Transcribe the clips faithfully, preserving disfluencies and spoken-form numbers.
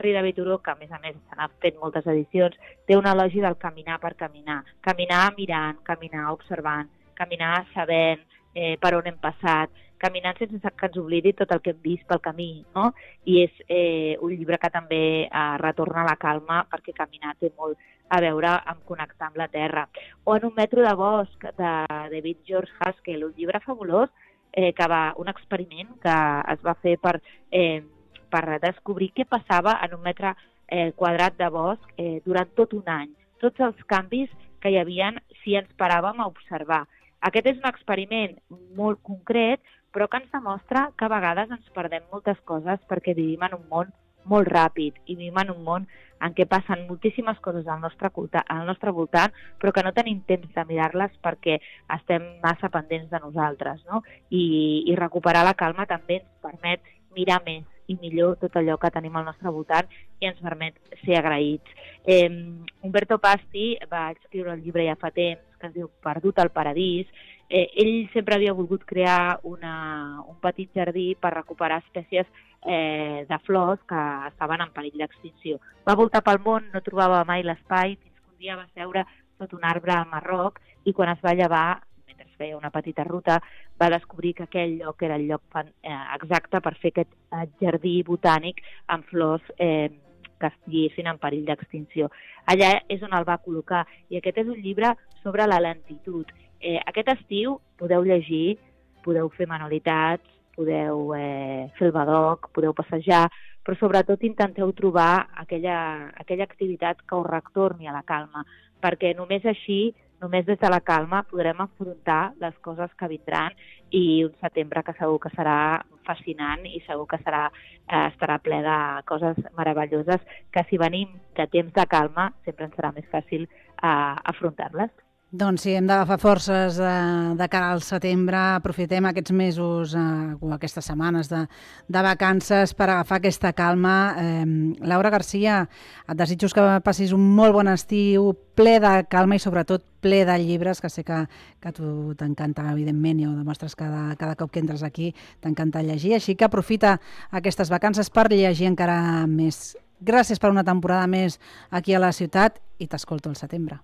Frida Vituró, que a més a més se n'ha fet moltes edicions, té un elogi del caminar per caminar. Caminar mirant, caminar observant, caminar sabent eh, per on hem passat, caminant sense que ens oblidi tot el que hem vist pel camí, no? I és eh, un llibre que també eh, retorna a la calma, perquè caminar té molt a veure amb connectar amb la terra. O en Un metro de bosc, de David George Haskell, un llibre fabulós, eh, que va, un experiment que es va fer per... Eh, per descobrir què passava en un metre eh, quadrat de bosc eh, durant tot un any. Tots els canvis que hi havia si ens paràvem a observar. Aquest és un experiment molt concret, però que ens demostra que a vegades ens perdem moltes coses perquè vivim en un món molt ràpid i vivim en un món en què passen moltíssimes coses al nostre, al nostre voltant, però que no tenim temps de mirar-les perquè estem massa pendents de nosaltres, no? I, i recuperar la calma també ens permet mirar més i millor tot allò que tenim al nostre voltant i ens permet ser agraïts. Eh, Umberto Pasti va escriure un llibre ja fa temps que es diu Perdut al paradís. Eh, ell sempre havia volgut crear una, un petit jardí per recuperar espècies eh, de flors que estaven en perill d'extinció. Va voltar pel món, no trobava mai l'espai, fins que un dia va seure sota un arbre al Marroc i quan es va llevar, mentre es feia una petita ruta, va descobrir que aquell lloc era el lloc exacte per fer aquest jardí botànic amb flors eh, que estiguessin en perill d'extinció. Allà és on el va col·locar i aquest és un llibre sobre la lentitud. Eh, aquest estiu podeu llegir, podeu fer manualitats, podeu eh, fer el badoc, podeu passejar, però sobretot intenteu trobar aquella, aquella activitat que us retorni a la calma, perquè només així, només des de la calma podrem afrontar les coses que vindran i un setembre que segur que serà fascinant i segur que serà, eh, estarà ple de coses meravelloses que si venim de temps de calma sempre ens serà més fàcil eh, afrontar-les. Doncs sí, hem d'agafar forces de, de cara al setembre, aprofitem aquests mesos eh, o aquestes setmanes de, de vacances per agafar aquesta calma. Eh, Laura Garcia, et desitjo que passis un molt bon estiu, ple de calma i sobretot ple de llibres, que sé que, que a tu t'encanta, evidentment, i ho demostres cada, cada cop que entres aquí, t'encanta llegir, així que aprofita aquestes vacances per llegir encara més. Gràcies per una temporada més aquí a la ciutat i t'escolto al setembre.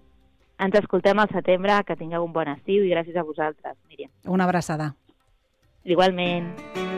Ens escoltem al setembre, que tingueu un bon estiu i gràcies a vosaltres, Míriam. Una abraçada. Igualment.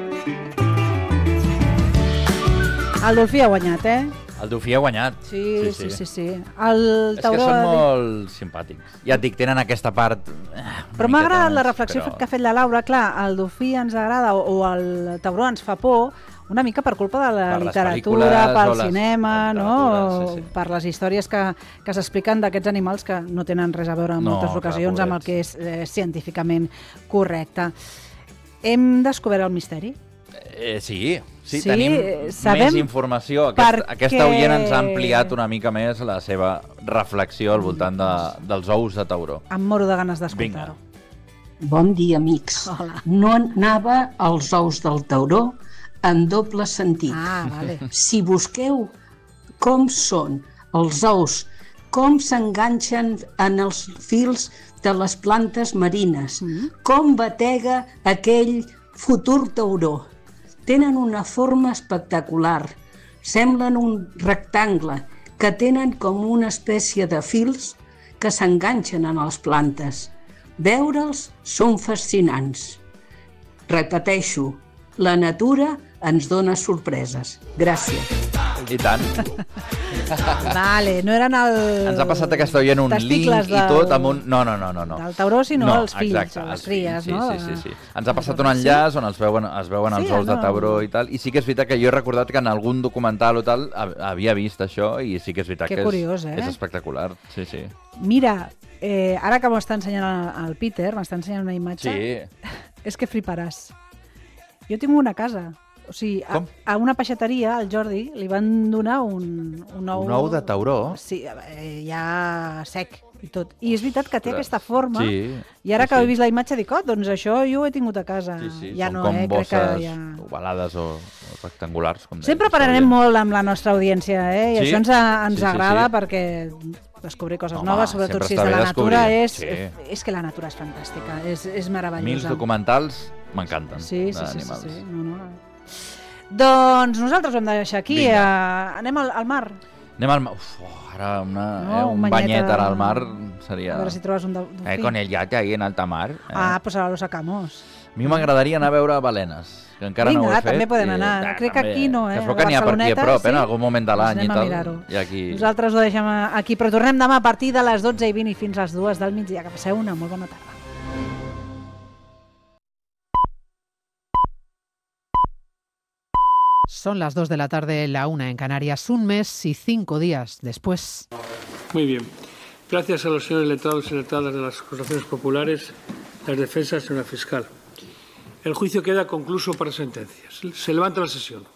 El Delfí ha guanyat, eh? El Delfí ha guanyat. Sí, sí, sí. sí, sí. El Tauró... És que són molt simpàtics. Ja et dic, tenen aquesta part... Eh, però m'ha agradat la reflexió però... que ha fet la Laura. Clar, el Delfí ens agrada o el Tauró ens fa por, una mica per culpa de la per literatura, pel cinema, no? Sí, sí. Per les històries que, que s'expliquen d'aquests animals que no tenen res a veure en no, moltes ocasions clar, amb el que és eh, científicament correcte. Hem descobert el misteri? Eh, sí, sí, sí, tenim més informació. Aquest, perquè... Aquesta oient ens ha ampliat una mica més la seva reflexió al voltant de, dels ous de tauró. Em moro de ganes d'escoltar-ho. Bon dia, amics. Hola. No anava als ous del tauró en doble sentit. Ah, vale. Si busqueu com són els ous, com s'enganxen en els fils de les plantes marines, mm. com batega aquell futur tauró. Tenen una forma espectacular, semblen un rectangle, que tenen com una espècie de fils que s'enganxen en les plantes. Veure'ls són fascinants. Repeteixo, la natura ens dona sorpreses. Gràcies. I tant. Vale, no eren el... Ens ha passat aquesta oient un link del... i tot amb un... No, no, no, no. no. Del tauró, sinó no, els fills, exacte, les cries, sí, no? Sí, sí, sí. Ens ha passat un enllaç on es veuen, es veuen els sí, ous no. de tauró i tal, i sí que és veritat que jo he recordat que en algun documental o tal havia vist això, i sí que és veritat que, que curiós, és, eh? és espectacular. Sí, sí. Mira, eh, ara que m'està ensenyant el, el Peter, m'està ensenyant una imatge, sí. És que fliparàs. Jo tinc una casa. O sigui, a, a una peixateria, al Jordi, li van donar un, un ou... Un ou de tauró? Sí, eh, ja sec i tot. I és veritat que té Ostres. aquesta forma. Sí, I ara sí, que sí. he vist la imatge dic, oh, doncs això jo ho he tingut a casa. Sí, sí, ja són no, com eh? bosses Crec que ja... ovalades o, o rectangulars. Com Sempre parlarem molt amb la nostra audiència, eh? I sí? això ens, ens sí, sí, agrada sí. perquè descobrir coses Home, noves, sobretot si és de la natura, és, sí. és que la natura és fantàstica, és, és meravellosa. Mils documentals m'encanten, sí, sí, d'animals. Sí, sí, sí. No, no. Doncs nosaltres ho hem de deixar aquí. Vinga. Uh, anem al, al mar. Anem al mar. Uf, oh, ara una, No, eh, un un banyet banyet a- ara al mar seria... A veure si trobes un de- Eh, delfí. con el yate ahí en alta mar. Eh? Ah, pues ahora lo sacamos. A mi m'agradaria anar a veure balenes, que encara no ho he Vinga, fet. també podem i- anar. Ah, Crec que també. aquí no, eh? Que es veu que n'hi ha per aquí a Barceloneta, prop, eh? En sí. algun moment de Doncs l'any i anem a tal. mirar-ho. I aquí... Nosaltres ho deixem aquí, però tornem demà a partir de les dotze i vint i fins les dues del migdia. Que passeu una molt bona tarda. Son las dos de la tarde, la una en Canarias, un mes y cinco días después. Muy bien. Gracias a los señores letrados y letradas de las acusaciones populares, las defensas y señora fiscal. El juicio queda concluso para sentencias. Se levanta la sesión.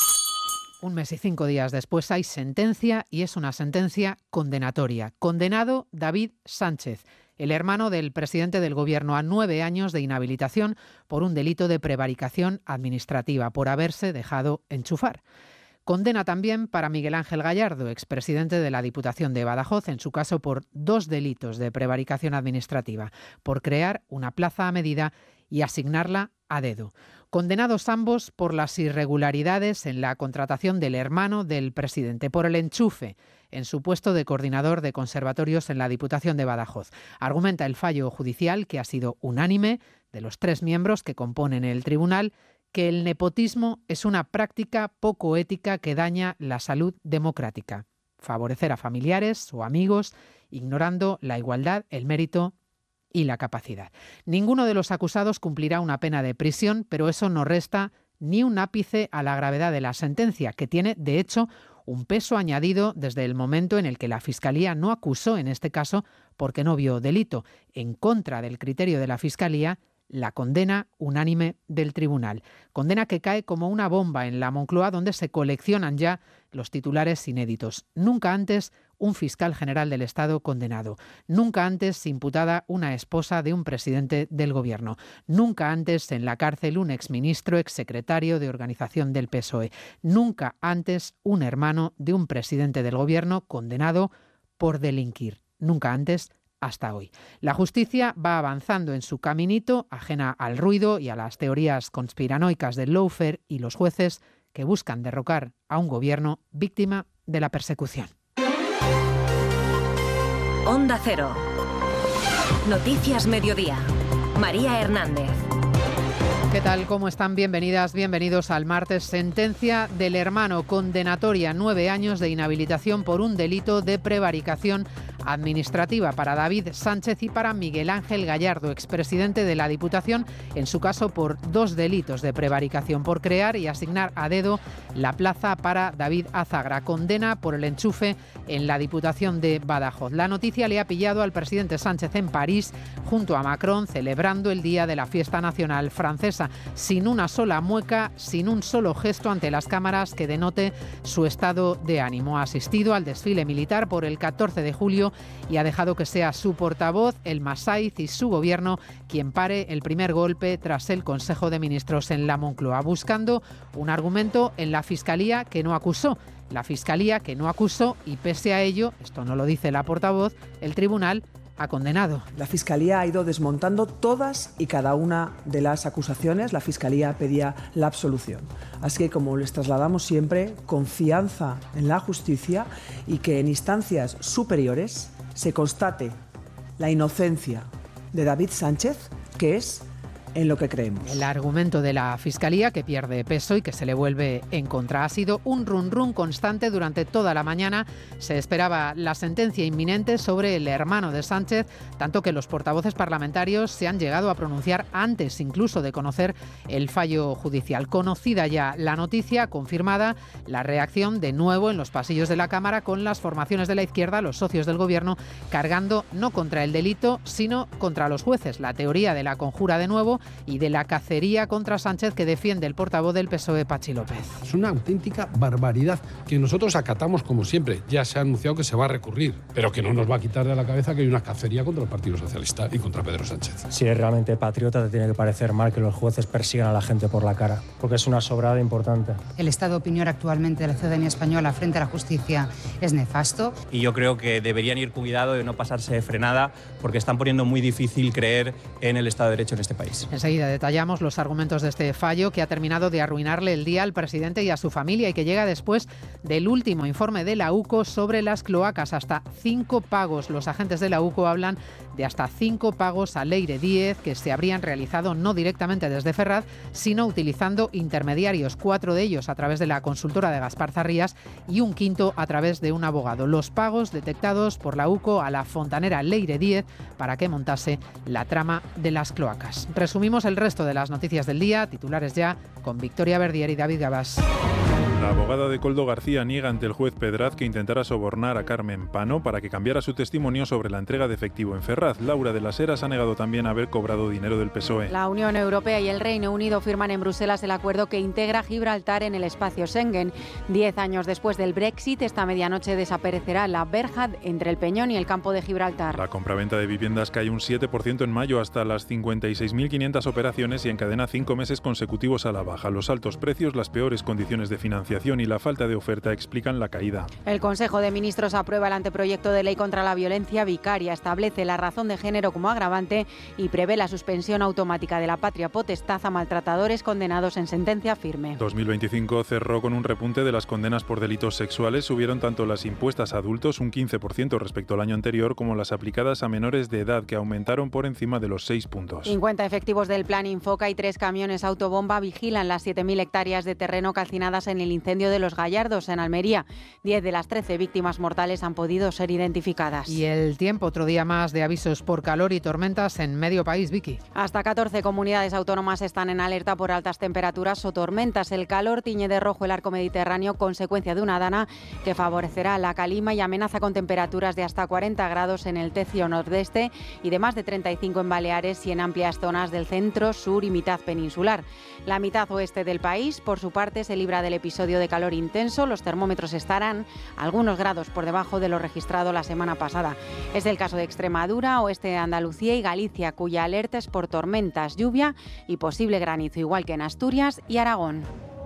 Un mes y cinco días después hay sentencia y es una sentencia condenatoria. Condenado David Sánchez, el hermano del presidente del Gobierno, a nueve años de inhabilitación por un delito de prevaricación administrativa, por haberse dejado enchufar. Condena también para Miguel Ángel Gallardo, expresidente de la Diputación de Badajoz, en su caso por dos delitos de prevaricación administrativa, por crear una plaza a medida y asignarla a dedo. Condenados ambos por las irregularidades en la contratación del hermano del presidente, por el enchufe en su puesto de coordinador de conservatorios en la Diputación de Badajoz. Argumenta el fallo judicial, que ha sido unánime, de los tres miembros que componen el tribunal, que el nepotismo es una práctica poco ética que daña la salud democrática. Favorecer a familiares o amigos, ignorando la igualdad, el mérito y la capacidad. Ninguno de los acusados cumplirá una pena de prisión, pero eso no resta ni un ápice a la gravedad de la sentencia, que tiene, de hecho, un peso añadido desde el momento en el que la Fiscalía no acusó, en este caso, porque no vio delito. En contra del criterio de la Fiscalía, la condena unánime del tribunal. Condena que cae como una bomba en la Moncloa, donde se coleccionan ya los titulares inéditos. Nunca antes un fiscal general del Estado condenado. Nunca antes imputada una esposa de un presidente del Gobierno. Nunca antes en la cárcel un exministro, exsecretario de organización del P S O E. Nunca antes un hermano de un presidente del Gobierno condenado por delinquir. Nunca antes hasta hoy. La justicia va avanzando en su caminito, ajena al ruido y a las teorías conspiranoicas del lawfare y los jueces que buscan derrocar a un gobierno víctima de la persecución. Onda Cero. Noticias Mediodía. María Hernández. ¿Qué tal? ¿Cómo están? Bienvenidas, bienvenidos al martes. Sentencia del hermano condenatoria, nueve años de inhabilitación por un delito de prevaricación administrativa para David Sánchez y para Miguel Ángel Gallardo, expresidente de la Diputación, en su caso por dos delitos de prevaricación, por crear y asignar a dedo la plaza para David Azagra. Condena por el enchufe en la Diputación de Badajoz. La noticia le ha pillado al presidente Sánchez en París, junto a Macron, celebrando el día de la fiesta nacional francesa, sin una sola mueca, sin un solo gesto ante las cámaras que denote su estado de ánimo. Ha asistido al desfile militar por el catorce de julio y ha dejado que sea su portavoz, el Masaiz, y su gobierno quien pare el primer golpe tras el Consejo de Ministros en la Moncloa, buscando un argumento en la Fiscalía que no acusó. La Fiscalía que no acusó y pese a ello, esto no lo dice la portavoz, el tribunal ha condenado. La Fiscalía ha ido desmontando todas y cada una de las acusaciones. La Fiscalía pedía la absolución. Así que, como les trasladamos siempre, confianza en la justicia y que en instancias superiores se constate la inocencia de David Sánchez, que es en lo que creemos. El argumento de la Fiscalía, que pierde peso y que se le vuelve en contra, ha sido un run run constante durante toda la mañana. Se esperaba la sentencia inminente sobre el hermano de Sánchez, tanto que los portavoces parlamentarios se han llegado a pronunciar antes incluso de conocer el fallo judicial. Conocida ya la noticia, confirmada la reacción de nuevo en los pasillos de la Cámara, con las formaciones de la izquierda, los socios del Gobierno, cargando no contra el delito, sino contra los jueces. La teoría de la conjura de nuevo y de la cacería contra Sánchez que defiende el portavoz del P S O E, Pachi López. Es una auténtica barbaridad que nosotros acatamos como siempre. Ya se ha anunciado que se va a recurrir, pero que no nos va a quitar de la cabeza que hay una cacería contra el Partido Socialista y contra Pedro Sánchez. Si eres realmente patriota, te tiene que parecer mal que los jueces persigan a la gente por la cara, porque es una sobrada importante. El estado de opinión actualmente de la ciudadanía española frente a la justicia es nefasto. Y yo creo que deberían ir cuidado de no pasarse de frenada, porque están poniendo muy difícil creer en el Estado de Derecho en este país. Enseguida detallamos los argumentos de este fallo que ha terminado de arruinarle el día al presidente y a su familia y que llega después del último informe de la U C O sobre las cloacas. Hasta cinco pagos. Los agentes de la U C O hablan de hasta cinco pagos a Leire Díez que se habrían realizado no directamente desde Ferraz, sino utilizando intermediarios, cuatro de ellos a través de la consultora de Gaspar Zarrías y un quinto a través de un abogado. Los pagos detectados por la U C O a la fontanera Leire Díez para que montase la trama de las cloacas. Resumimos el resto de las noticias del día, titulares ya, con Victoria Verdier y David Gabás. La abogada de Koldo García niega ante el juez Pedraz que intentara sobornar a Carmen Pano para que cambiara su testimonio sobre la entrega de efectivo en Ferraz. Laura de las Heras ha negado también haber cobrado dinero del P S O E. La Unión Europea y el Reino Unido firman en Bruselas el acuerdo que integra Gibraltar en el espacio Schengen. Diez años después del Brexit, esta medianoche desaparecerá la verja entre el Peñón y el campo de Gibraltar. La compraventa de viviendas cae un siete por ciento en mayo hasta las cincuenta y seis mil quinientas operaciones y encadena cinco meses consecutivos a la baja. Los altos precios, las peores condiciones de financiación y la falta de oferta explican la caída. El Consejo de Ministros aprueba el anteproyecto de ley contra la violencia vicaria, establece la razón de género como agravante y prevé la suspensión automática de la patria potestad a maltratadores condenados en sentencia firme. dos mil veinticinco cerró con un repunte de las condenas por delitos sexuales. Subieron tanto las impuestas a adultos, un quince por ciento respecto al año anterior, como las aplicadas a menores de edad, que aumentaron por encima de los seis puntos. cincuenta efectivos del Plan Infoca y tres camiones autobomba vigilan las siete mil hectáreas de terreno calcinadas en el incendio de Los Gallardos, en Almería. diez de las trece víctimas mortales han podido ser identificadas. Y el tiempo, otro día más de avisos por calor y tormentas en medio país, Vicky. Hasta catorce comunidades autónomas están en alerta por altas temperaturas o tormentas. El calor tiñe de rojo el arco mediterráneo, consecuencia de una dana que favorecerá la calima y amenaza con temperaturas de hasta cuarenta grados en el tercio nordeste y de más de treinta y cinco en Baleares y en amplias zonas del centro, sur y mitad peninsular. La mitad oeste del país, por su parte, se libra del episodio de calor intenso. Los termómetros estarán algunos grados por debajo de lo registrado la semana pasada. Es el caso de Extremadura, oeste de Andalucía y Galicia, cuya alerta es por tormentas, lluvia y posible granizo, igual que en Asturias y Aragón.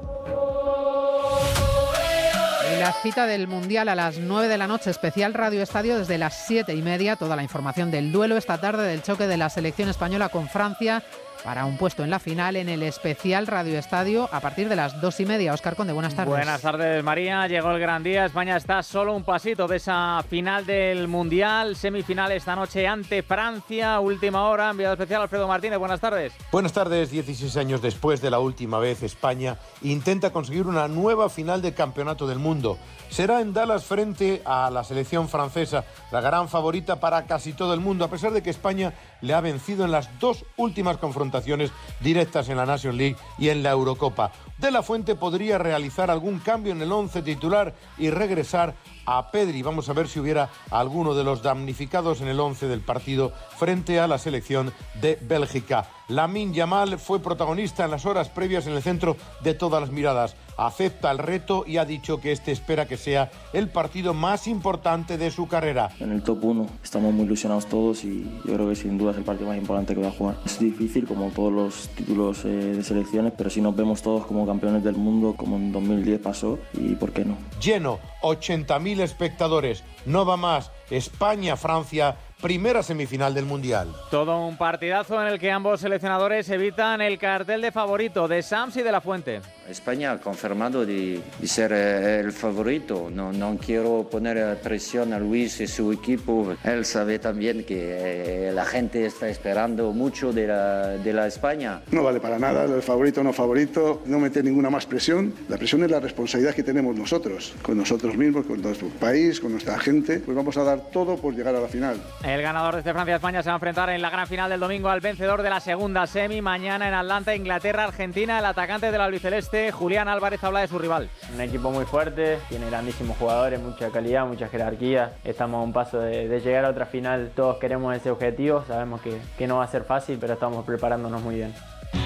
Y la cita del Mundial a las nueve de la noche, especial Radio Estadio desde las siete y media. Toda la información del duelo esta tarde del choque de la selección española con Francia para un puesto en la final en el especial Radio Estadio a partir de las dos y media. Óscar Conde, buenas tardes. Buenas tardes, María. Llegó el gran día. España está solo un pasito de esa final del Mundial. Semifinal esta noche ante Francia. Última hora. Enviado especial Alfredo Martínez. Buenas tardes. Buenas tardes. dieciséis años después de la última vez, España intenta conseguir una nueva final del Campeonato del Mundo. Será en Dallas frente a la selección francesa, la gran favorita para casi todo el mundo, a pesar de que España le ha vencido en las dos últimas confrontaciones directas en la Nations League y en la Eurocopa. De la Fuente podría realizar algún cambio en el once titular y regresar a Pedri. Vamos a ver si hubiera alguno de los damnificados en el once del partido frente a la selección de Bélgica. Lamine Yamal fue protagonista en las horas previas en el centro de todas las miradas. Acepta el reto y ha dicho que este espera que sea el partido más importante de su carrera. En el top uno estamos muy ilusionados todos y yo creo que sin duda es el partido más importante que voy a jugar. Es difícil como todos los títulos eh, de selecciones, pero si nos vemos todos como campeones del mundo, como en dos mil diez pasó, y ¿por qué no? Lleno, ochenta mil espectadores, no va más. España-Francia, primera semifinal del Mundial. Todo un partidazo en el que ambos seleccionadores evitan el cartel de favorito de Sams y de la Fuente. España ha confirmado de, de ser eh, el favorito. No, no quiero poner presión a Luis y su equipo. Él sabe también que eh, la gente está esperando mucho de la, de la España. No vale para nada, el favorito o no favorito, no meter ninguna más presión. La presión es la responsabilidad que tenemos nosotros, con nosotros mismos, con nuestro país, con nuestra gente. Pues vamos a dar todo por llegar a la final. El ganador de este Francia-España se va a enfrentar en la gran final del domingo al vencedor de la segunda semi. Mañana en Atlanta, Inglaterra-Argentina. El atacante del albiceleste, Julián Álvarez, habla de su rival. Un equipo muy fuerte, tiene grandísimos jugadores, mucha calidad, mucha jerarquía. Estamos a un paso de, de llegar a otra final. Todos queremos ese objetivo. Sabemos que, que no va a ser fácil, pero estamos preparándonos muy bien.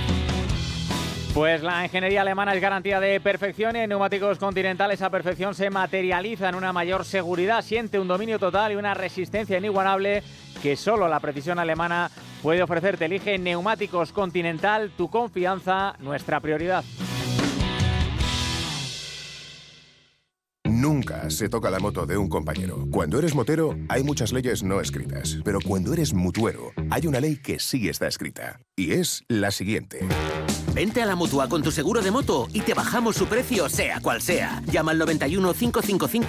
Pues la ingeniería alemana es garantía de perfección y en neumáticos Continental esa perfección se materializa en una mayor seguridad, siente un dominio total y una resistencia inigualable que solo la precisión alemana puede ofrecerte. Elige neumáticos Continental, tu confianza, nuestra prioridad. Nunca Nunca se toca la moto de un compañero. Cuando eres motero, hay muchas leyes no escritas. Pero cuando eres mutuero, hay una ley que sí está escrita. Y es la siguiente. Vente a la Mutua con tu seguro de moto y te bajamos su precio, sea cual sea. Llama al noventa y uno, cinco cinco cinco